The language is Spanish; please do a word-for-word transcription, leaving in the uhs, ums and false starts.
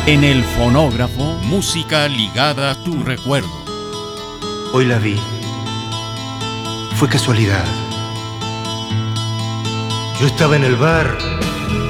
En el fonógrafo, música ligada a tu recuerdo. Hoy la vi. Fue casualidad. Yo estaba en el bar